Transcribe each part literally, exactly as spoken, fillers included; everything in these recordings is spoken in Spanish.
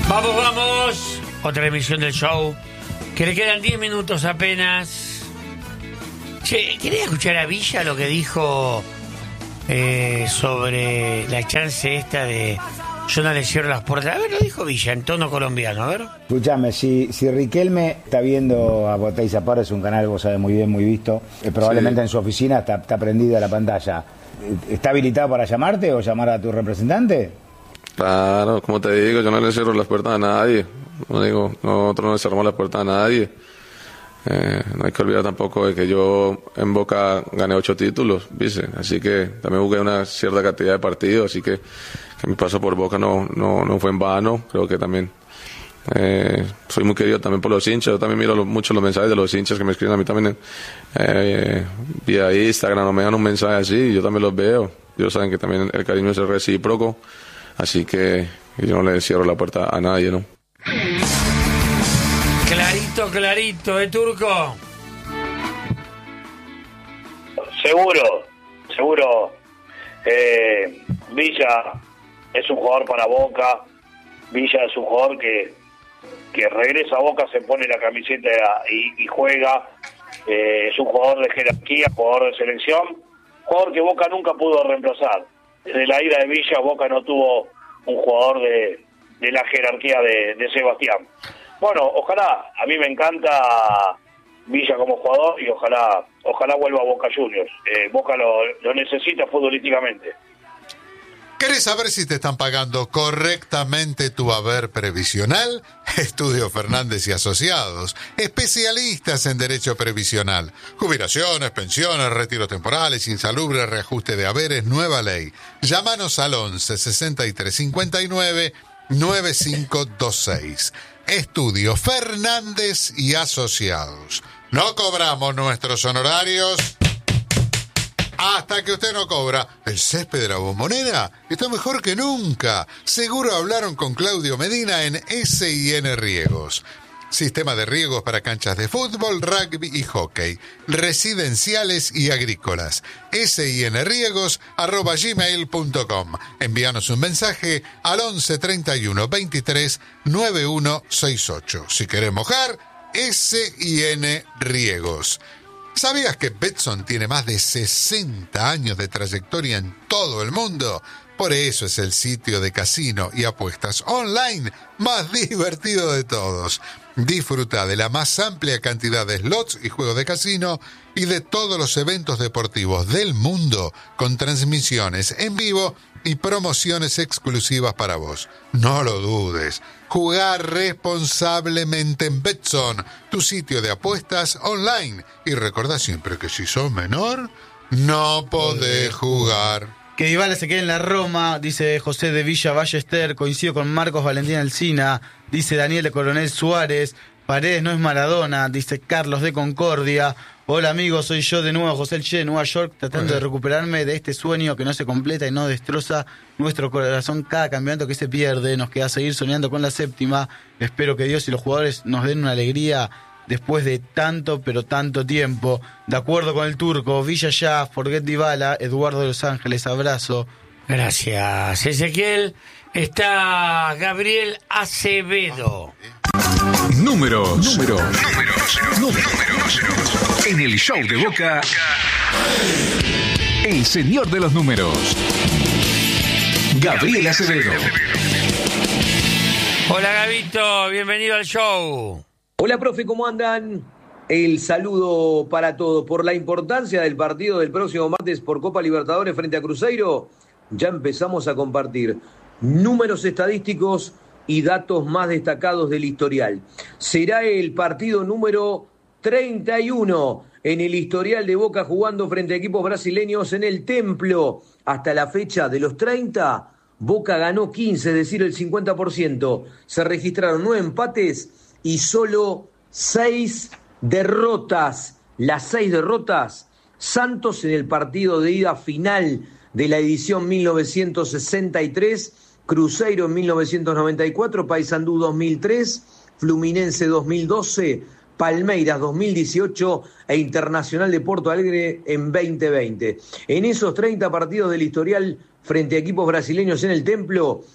Vamos, vamos. Otra emisión del show. Que le quedan diez minutos apenas. Che, ¿quería escuchar a Villa lo que dijo eh, sobre la chance esta de yo no le cierro las puertas? A ver, lo dijo Villa en tono colombiano, a ver. Escuchame, si, si Riquelme está viendo a Botei Zapata, es un canal, vos sabés muy bien, muy visto, eh, probablemente sí. En su oficina está, está prendida la pantalla. ¿Está habilitado para llamarte o llamar a tu representante? Claro, como te digo, yo no le cierro las puertas a nadie. No digo, nosotros no le cerramos las puertas a nadie. Eh, no hay que olvidar tampoco de que yo en Boca gané ocho títulos, ¿viste? Así que también jugué una cierta cantidad de partidos, así que, que mi paso por Boca no, no, no fue en vano. Creo que también eh, soy muy querido también por los hinchas. Yo también miro lo, mucho los mensajes de los hinchas que me escriben a mí también eh, vía Instagram, o me dan un mensaje así, yo también los veo. Ellos saben que también el cariño es recíproco, así que yo no le cierro la puerta a nadie, ¿no? Clarito, clarito, ¿eh, Turco? Seguro, seguro. Eh, Villa es un jugador para Boca. Villa es un jugador que, que regresa a Boca, se pone la camiseta y, y juega. Eh, es un jugador de jerarquía, jugador de selección. Jugador que Boca nunca pudo reemplazar. Desde la ida de Villa, Boca no tuvo un jugador de, de la jerarquía de, de Sebastián. Bueno, ojalá, a mí me encanta Villa como jugador y ojalá ojalá vuelva a Boca Juniors. Eh, Boca lo, lo necesita futbolísticamente. ¿Querés saber si te están pagando correctamente tu haber previsional? Estudio Fernández y Asociados, especialistas en derecho previsional, jubilaciones, pensiones, retiros temporales, insalubre, reajuste de haberes, nueva ley. Llámanos al once sesenta y tres cincuenta y nueve noventa y cinco veintiséis. Estudio Fernández y Asociados. No cobramos nuestros honorarios hasta que usted no cobra. El césped de la Bombonera está mejor que nunca. Seguro hablaron con Claudio Medina en S I N Riegos. Sistema de riegos para canchas de fútbol, rugby y hockey, residenciales y agrícolas. sinriegos arroba gmail punto com. Envíanos un mensaje al once treinta y uno veintitrés noventa y uno sesenta y ocho. Si querés mojar, S I N Riegos. ¿Sabías que Betson tiene más de sesenta años de trayectoria en todo el mundo? Por eso es el sitio de casino y apuestas online más divertido de todos. Disfruta de la más amplia cantidad de slots y juegos de casino y de todos los eventos deportivos del mundo con transmisiones en vivo y promociones exclusivas para vos. No lo dudes. Jugar responsablemente en Betson, tu sitio de apuestas online. Y recordá siempre que si sos menor, no podés jugar. Que Dybala se quede en la Roma, dice José de Villa Ballester. Coincido con Marcos Valentín Alsina, dice Daniel de Coronel Suárez. Paredes no es Maradona, dice Carlos de Concordia. Hola amigos, soy yo de nuevo, José El Che de Nueva York, tratando de recuperarme de este sueño que no se completa y no destroza nuestro corazón cada campeonato que se pierde. Nos queda seguir soñando con la séptima. Espero que Dios y los jugadores nos den una alegría después de tanto, pero tanto tiempo. De acuerdo con el Turco, Villa ya, forget Dybala, Eduardo de Los Ángeles, abrazo. Gracias, Ezequiel. Está Gabriel Acevedo. Números, números, números, números. En el show de Boca, el señor de los números, Gabriel Acevedo. Hola Gabito, bienvenido al show. Hola profe, ¿cómo andan? El saludo para todos. Por la importancia del partido del próximo martes por Copa Libertadores frente a Cruzeiro, ya empezamos a compartir números estadísticos y datos más destacados del historial. Será el partido número treinta y uno en el historial de Boca jugando frente a equipos brasileños en el Templo. Hasta la fecha de los treinta, Boca ganó quince, es decir, el cincuenta por ciento. Se registraron nueve empates y solo seis derrotas. Las seis derrotas, Santos en el partido de ida final de la edición mil novecientos sesenta y tres, Cruzeiro en mil novecientos noventa y cuatro, Paysandú dos mil tres, Fluminense dos mil doce, Palmeiras dos mil dieciocho e Internacional de Porto Alegre en veinte veinte. En esos treinta partidos del historial frente a equipos brasileños en el Templo,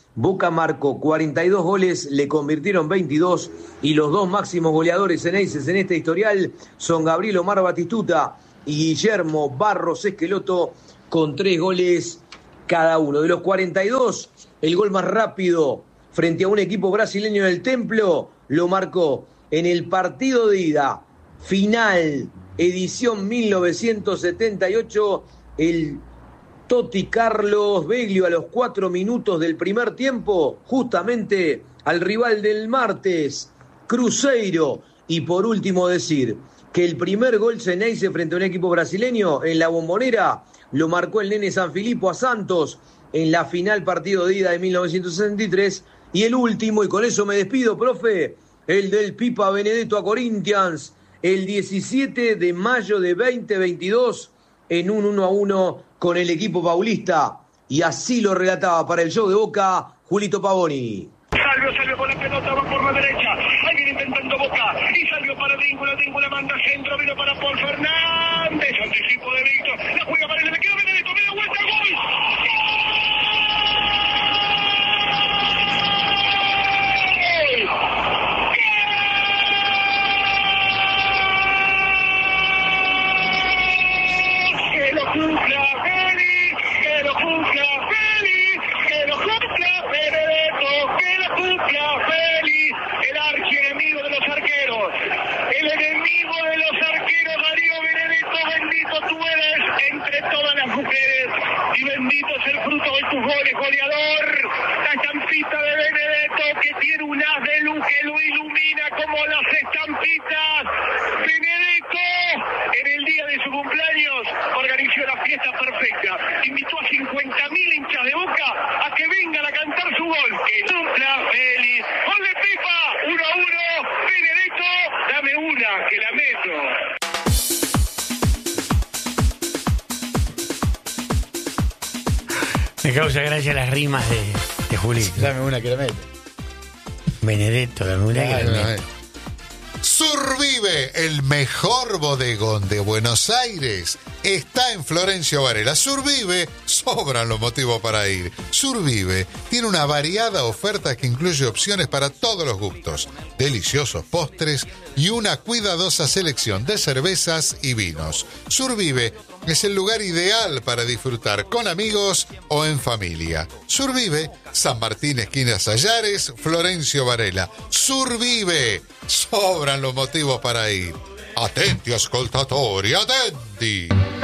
Boca marcó cuarenta y dos goles, le convirtieron veintidós y los dos máximos goleadores Ceneices en este historial son Gabriel Omar Batistuta y Guillermo Barros Esqueloto con tres goles cada uno. De los cuarenta y dos, el gol más rápido frente a un equipo brasileño del Templo lo marcó en el partido de ida, final, edición mil novecientos setenta y ocho, el Toti Carlos Beglio a los cuatro minutos del primer tiempo, justamente al rival del martes, Cruzeiro. Y por último decir que el primer gol Ceneice frente a un equipo brasileño en la Bombonera lo marcó el nene Sanfilippo a Santos en la final partido de ida de mil novecientos sesenta y tres. Y el último, y con eso me despido, profe, el del Pipa Benedetto a Corinthians, el diecisiete de mayo de veinte veintidós, en un uno a uno con el equipo paulista. Y así lo relataba para el show de Boca, Julito Pavoni. Salvio, Salvio con la pelota, va por la derecha. Alguien intentando Boca. Y Salvio para Víncula, Víncula manda centro, vino para Paul Fernández. Anticipo de Víctor. La juega para el, le quedó Benedetto, media vuelta, gol. Que lo cumpla Félix, que lo cumpla Félix, que lo cumpla Benedetto, que lo cumpla Félix, el archienemigo de los arqueros, el enemigo de los arqueros, Darío Benedetto, bendito tú eres entre todas las mujeres y bendito es el fruto de tus goles, goleador. La estampita de Benedetto que tiene un haz de luz que lo ilumina como las estampitas. Benedetto en el día de su cumpleaños organizó la fiesta perfecta, invitó a cincuenta mil hinchas de Boca a que vengan a cantar su gol. Que cumpla Félix, gol de Pipa, uno a uno, Benedetto, dame una que la meto. Me causa gracia las rimas de, de Julito. Dame una que la mete. Benedetto, dame una que la mete. Survive, el mejor bodegón de Buenos Aires, está en Florencio Varela. Survive, sobran los motivos para ir. Survive tiene una variada oferta que incluye opciones para todos los gustos, deliciosos postres y una cuidadosa selección de cervezas y vinos. Survive es el lugar ideal para disfrutar con amigos o en familia. Survive, San Martín, esquina Sallares, Florencio Varela. Survive, sobran los motivos para ir. Attenti ascoltatori, attenti.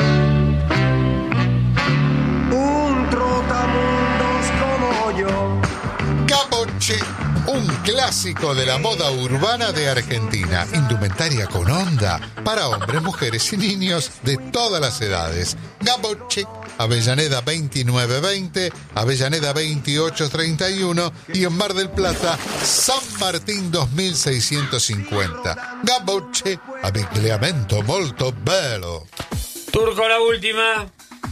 Un trotamundos como yo. Capoche, un clásico de la moda urbana de Argentina. Indumentaria con onda para hombres, mujeres y niños de todas las edades. Capoche, Avellaneda veintinueve veinte, Avellaneda veintiocho treinta y uno y en Mar del Plata, San Martín dos mil seiscientos cincuenta. Capoche, abbigliamento molto bello. Turco, la última.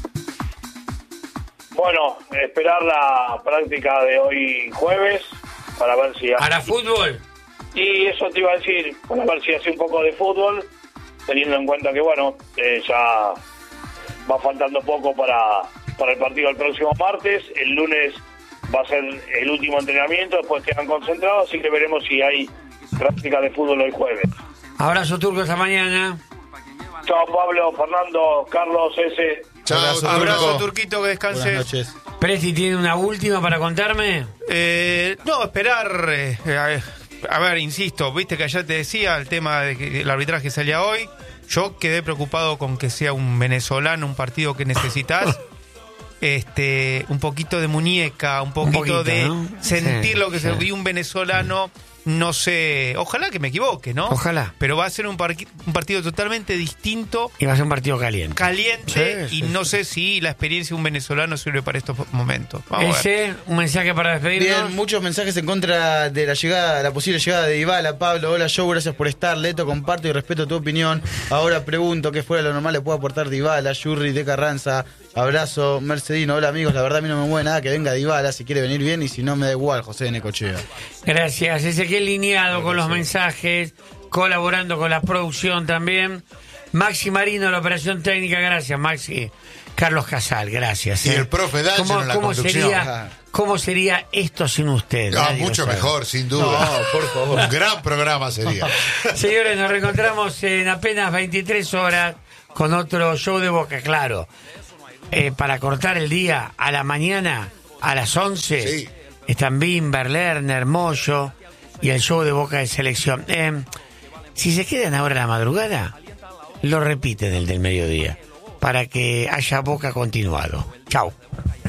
Bueno, esperar la práctica de hoy jueves para ver si... ¿Para fútbol? Y eso te iba a decir, para ver si hace un poco de fútbol, teniendo en cuenta que, bueno, eh, ya va faltando poco para, para el partido del próximo martes. El lunes va a ser el último entrenamiento, después quedan concentrados, así que veremos si hay práctica de fútbol hoy jueves. Abrazo, Turco, esta mañana. Chao, Pablo, Fernando, Carlos, S. Chao, abrazo, abrazo, Turquito, que descanse. Buenas noches. Presti, ¿tiene una última para contarme? Eh, no, esperar. Eh, a, a ver, insisto, viste que ayer te decía el tema de que el arbitraje salía hoy. Yo quedé preocupado con que sea un venezolano, un partido que necesitas. este, un poquito de muñeca, un poquito, un poquito de ¿no? sentir sí, lo que sí. se vio un venezolano. No sé, ojalá que me equivoque, ¿no? Ojalá. Pero va a ser un, par- un partido totalmente distinto. Y va a ser un partido caliente. Caliente, sí, y sí, no sí. sé si la experiencia de un venezolano sirve para estos momentos. Vamos Ese, a ver. un mensaje para despedirnos. Bien, muchos mensajes en contra de la llegada, la posible llegada de Dybala. Pablo, hola Joe, gracias por estar. Leto, comparto y respeto tu opinión. Ahora pregunto qué fuera lo normal le puede aportar Dybala. Yurri de Carranza, abrazo. Mercedino, hola amigos, la verdad a mí no me mueve nada que venga Dybala, si quiere venir bien y si no me da igual, José de Necochea. Gracias, Ezequiel Lineado con los mensajes, colaborando con la producción también. Maxi Marino, la operación técnica, gracias Maxi. Carlos Casal, gracias. Y ¿eh? el profe D'Angelo ¿Cómo, en la cómo conducción. sería, ¿Cómo sería esto sin usted? Ah, Nadie lo mucho sabe. mejor, sin duda. No, por favor. Un gran programa sería. Señores, nos reencontramos en apenas veintitrés horas con otro show de Boca, claro. Eh, para cortar el día, a la mañana, a las once, Sí. están Bimber, Lerner, Moyo y el show de Boca de Selección. Eh, si se quedan ahora a la madrugada, lo repiten el del mediodía, para que haya Boca continuado. Chau.